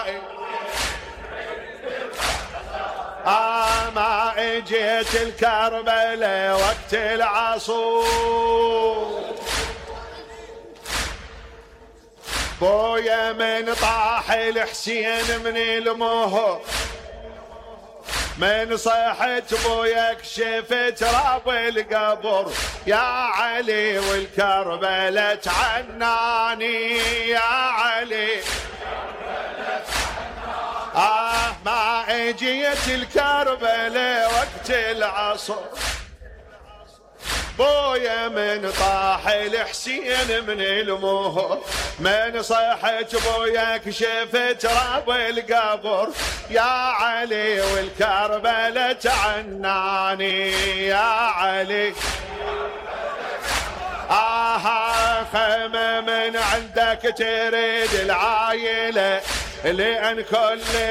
ما اجيت الكربلة وقت العصور، بويا من طاح الحسين من المهر، من صيحت بويا كشفت راب القبر، يا علي والكربلة عناني يا علي. ما اجيت الكربلة وقت العصر، بويا من طاح الحسين من المهر، من صيحت بويا كشفت راب القبر، يا علي والكربلة عناني يا علي. خيمة من عندك تريد العايلة، لأن كل